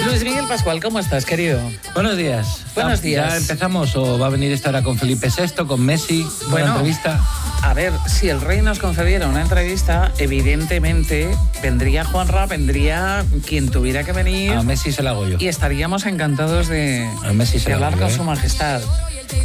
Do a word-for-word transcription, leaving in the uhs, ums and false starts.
Luis Miguel Pascual, ¿cómo estás, querido? Buenos días. Buenos días. ¿Ya empezamos o va a venir esta hora con Felipe sexto, con Messi, con Bueno, la entrevista? A ver, si el rey nos concediera una entrevista, evidentemente vendría Juanra, vendría quien tuviera que venir. A Messi se la hago yo. Y estaríamos encantados de, A Messi se de la hablar hago con yo, ¿eh? su majestad.